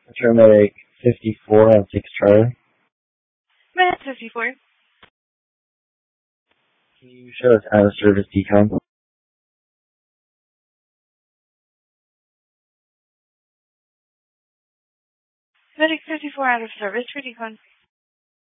Paramedic 54 on 6 Charlie. Med 54. Can you show us out of service decon? Medic 54 out of service for decon.